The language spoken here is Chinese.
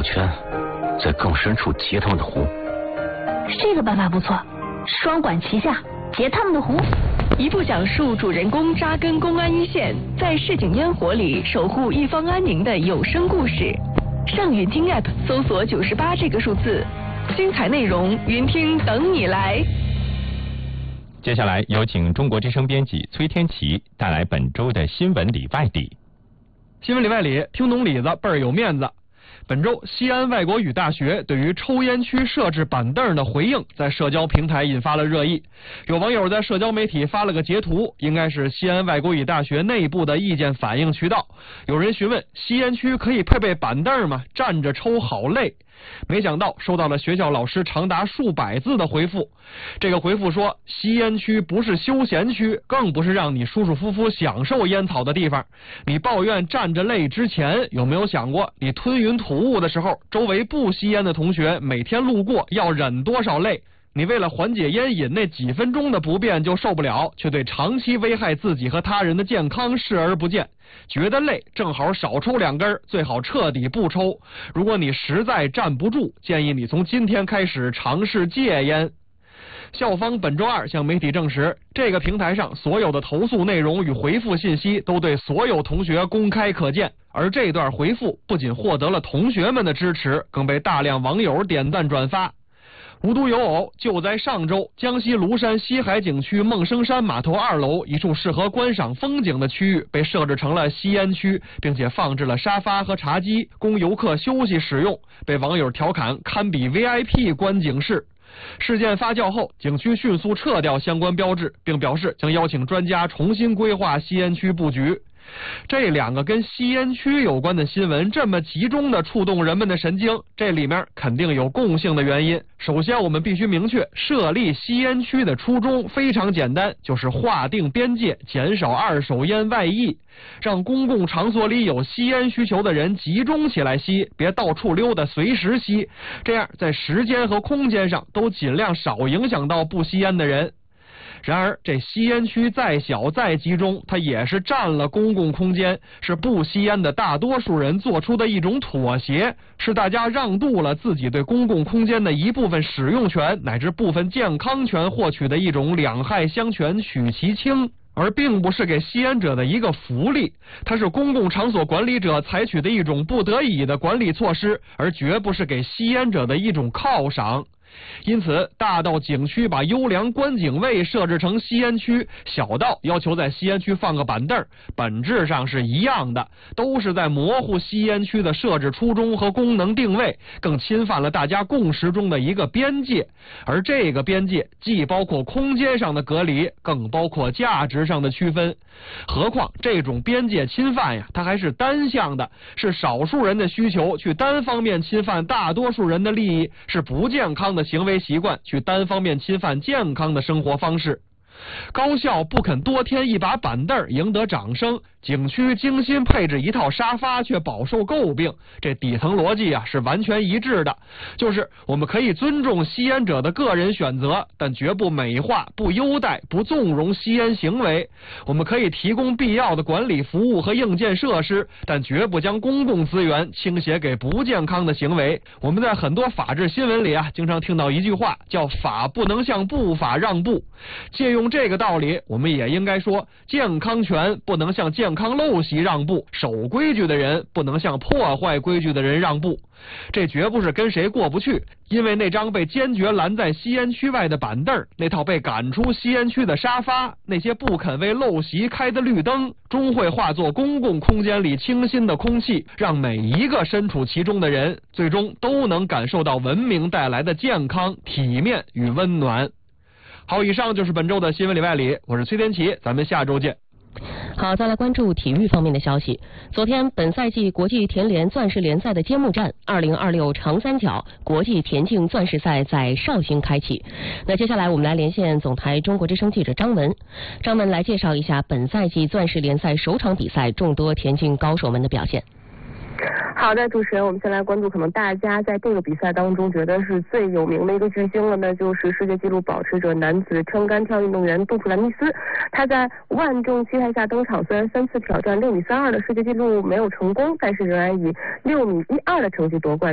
圈，在更深处截他们的湖。 这个办法不错，双管齐下，截他们的湖。 一部讲述主人公扎根公安一线，在市井烟火里守护一方安宁的有声故事。上云听 App 搜索98这个数字，精彩内容云听等你来。 接下来有请中国之声编辑崔天琪带来本周的新闻里外里。 新闻里外里，听懂里子倍儿有面子。本周，西安外国语大学对于抽烟区设置板凳的回应，在社交平台引发了热议。有网友在社交媒体发了个截图，应该是西安外国语大学内部的意见反映渠道。有人询问：吸烟区可以配备板凳吗？站着抽好累。没想到收到了学校老师长达数百字的回复。这个回复说，吸烟区不是休闲区，更不是让你舒舒服服享受烟草的地方。你抱怨站着累之前，有没有想过你吞云吐雾的时候，周围不吸烟的同学每天路过要忍多少累？你为了缓解烟瘾那几分钟的不便就受不了，却对长期危害自己和他人的健康视而不见。觉得累，正好少抽2根，最好彻底不抽。如果你实在站不住，建议你从今天开始尝试戒烟。校方本周2向媒体证实，这个平台上所有的投诉内容与回复信息都对所有同学公开可见，而这段回复不仅获得了同学们的支持，更被大量网友点赞转发。无独有偶，就在上周，江西庐山西海景区孟生山码头2楼一处适合观赏风景的区域被设置成了吸烟区，并且放置了沙发和茶几供游客休息使用，被网友调侃堪比 VIP 观景室。事件发酵后，景区迅速撤掉相关标志，并表示将邀请专家重新规划吸烟区布局。这2个跟吸烟区有关的新闻这么集中的触动人们的神经，这里面肯定有共性的原因。首先，我们必须明确，设立吸烟区的初衷非常简单，就是划定边界，减少二手烟外溢，让公共场所里有吸烟需求的人集中起来吸，别到处溜达随时吸，这样在时间和空间上都尽量少影响到不吸烟的人。然而，这吸烟区再小再集中，它也是占了公共空间，是不吸烟的大多数人做出的一种妥协，是大家让渡了自己对公共空间的一部分使用权乃至部分健康权获取的一种两害相权取其轻，而并不是给吸烟者的一个福利，它是公共场所管理者采取的一种不得已的管理措施，而绝不是给吸烟者的一种犒赏。因此，大到景区把优良观景位设置成吸烟区，小到要求在吸烟区放个板凳，本质上是一样的，都是在模糊吸烟区的设置初衷和功能定位，更侵犯了大家共识中的一个边界。而这个边界既包括空间上的隔离，更包括价值上的区分。何况这种边界侵犯呀，它还是单向的，是少数人的需求去单方面侵犯大多数人的利益，是不健康的行为习惯去单方面侵犯健康的生活方式。高校不肯多添一把板凳赢得掌声，景区精心配置一套沙发却饱受诟病，这底层逻辑是完全一致的，就是我们可以尊重吸烟者的个人选择，但绝不美化、不优待、不纵容吸烟行为。我们可以提供必要的管理服务和硬件设施，但绝不将公共资源倾斜给不健康的行为。我们在很多法治新闻里经常听到一句话，叫法不能向不法让步。借用这个道理，我们也应该说，健康权不能向健康陋习让步，守规矩的人不能向破坏规矩的人让步。这绝不是跟谁过不去，因为那张被坚决拦在吸烟区外的板凳，那套被赶出吸烟区的沙发，那些不肯为陋习开的绿灯，终会化作公共空间里清新的空气，让每一个身处其中的人最终都能感受到文明带来的健康、体面与温暖。好，以上就是本周的新闻里外里，我是崔天琪，咱们下周见。 好，再来关注体育方面的消息。昨天，本赛季国际田联钻石联赛的揭幕战2026长三角国际田径钻石赛在绍兴开启。那接下来我们来连线总台中国之声记者张文，张文来介绍一下本赛季钻石联赛首场比赛众多田径高手们的表现。 好的，主持人，我们先来关注可能大家在这个比赛当中觉得是最有名的一个巨星了，那就是世界纪录保持者男子撑杆跳运动员杜普兰蒂斯。他在万众期待下登场，虽然3次挑战6.32米的世界纪录没有成功，但是仍然以6.12米的成绩夺冠。